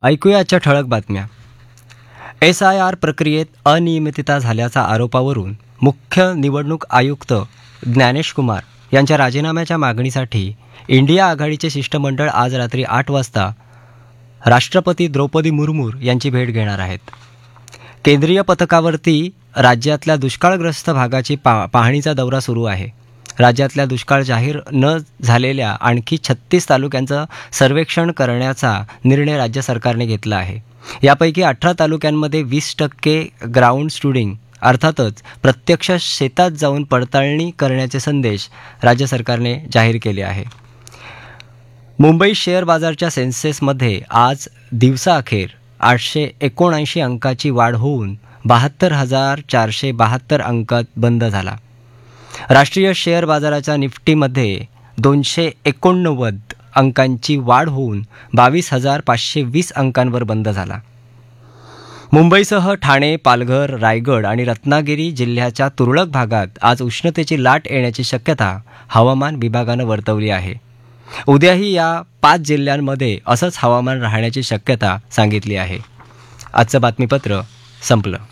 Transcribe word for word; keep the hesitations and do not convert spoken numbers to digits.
ऐकूया आजच्या ठळक बातम्या. एस आय आर प्रक्रियेत अनियमितता झाल्याच्या आरोपावरून मुख्य निवडणूक आयुक्त ज्ञानेश कुमार यांच्या राजीनाम्याच्या मागणीसाठी इंडिया आघाडीचे शिष्टमंडळ आज रात्री आठ वाजता राष्ट्रपती द्रौपदी मुर्मू यांची भेट घेणार आहेत. केंद्रीय पथकावरती राज्यातल्या दुष्काळग्रस्त भागाची पा पाहणीचा दौरा सुरू आहे. राज्यातल्या दुष्काळ जाहीर न झालेल्या आणखी छत्तीस तालुक्यांचं सर्वेक्षण करण्याचा निर्णय राज्य सरकारने घेतला आहे. यापैकी अठरा तालुक्यांमध्ये वीस टक्के ग्राउंड स्टुडिंग अर्थातच प्रत्यक्ष शेतात जाऊन पडताळणी करण्याचे संदेश राज्य सरकारने जाहीर केले आहे. मुंबई शेअर बाजारच्या सेन्सेक्समध्ये आज दिवसाअखेर आठशे एकोणऐंशी अंकाची वाढ होऊन बहात्तर हजार चारशे बहात्तर अंकात बंद झाला. राष्ट्रीय शेअर बाजाराच्या निफ्टीमध्ये दोनशे एकोणनव्वद अंकांची वाढ होऊन बावीस हजार पाचशे वीस अंकांवर बंद झाला. मुंबईसह ठाणे, पालघर, रायगड आणि रत्नागिरी जिल्ह्याच्या तुरळक भागात आज उष्णतेची लाट येण्याची शक्यता हवामान विभागानं वर्तवली आहे. उद्याही या पाच जिल्ह्यांमध्ये असंच हवामान राहण्याची शक्यता सांगितली आहे. आजचं बातमीपत्र संपलं.